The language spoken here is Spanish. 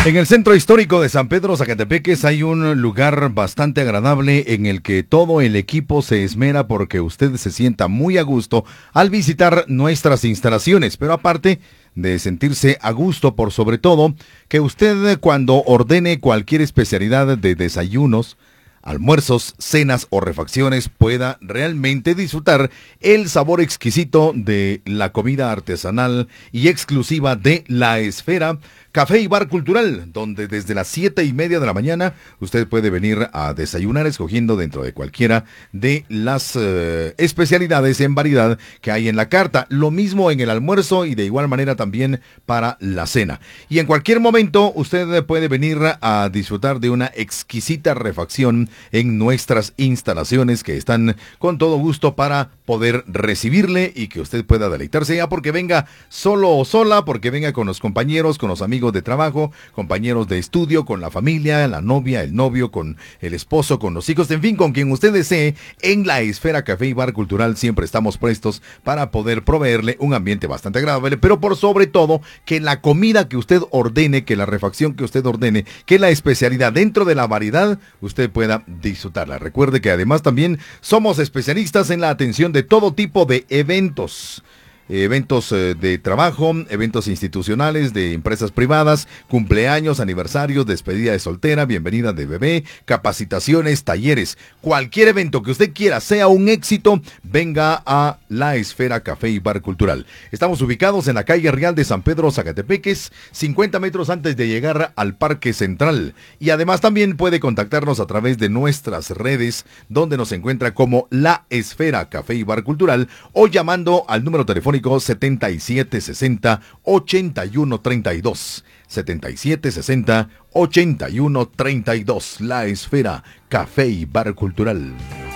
En el centro histórico de San Pedro Zacatepeques hay un lugar bastante agradable en el que todo el equipo se esmera porque usted se sienta muy a gusto al visitar nuestras instalaciones, pero aparte de sentirse a gusto, por sobre todo, que usted cuando ordene cualquier especialidad de desayunos, almuerzos, cenas o refacciones pueda realmente disfrutar el sabor exquisito de la comida artesanal y exclusiva de La Esfera Café y Bar Cultural, donde desde las 7:30 de la mañana usted puede venir a desayunar escogiendo dentro de cualquiera de las especialidades en variedad que hay en la carta. Lo mismo en el almuerzo y de igual manera también para la cena. Y en cualquier momento usted puede venir a disfrutar de una exquisita refacción en nuestras instalaciones que están con todo gusto para poder recibirle y que usted pueda deleitarse, ya porque venga solo o sola, porque venga con los compañeros, con los amigos de trabajo, compañeros de estudio, con la familia, la novia, el novio, con el esposo, con los hijos, en fin, con quien usted desee. En La Esfera Café y Bar Cultural siempre estamos prestos para poder proveerle un ambiente bastante agradable, pero por sobre todo que la comida que usted ordene, que la refacción que usted ordene, que la especialidad dentro de la variedad, usted pueda disfrutarla. Recuerde que además también somos especialistas en la atención de todo tipo de eventos. Eventos de trabajo, eventos institucionales, de empresas privadas, cumpleaños, aniversarios, despedida de soltera, bienvenida de bebé, capacitaciones, talleres. Cualquier evento que usted quiera sea un éxito, venga a La Esfera Café y Bar Cultural. Estamos ubicados en la calle Real de San Pedro Zacatepeques, 50 metros antes de llegar al Parque Central. Y además también puede contactarnos a través de nuestras redes, donde nos encuentra como La Esfera Café y Bar Cultural, o llamando al número telefónico 7760-8132. 7760-8132. La Esfera Café y Bar Cultural.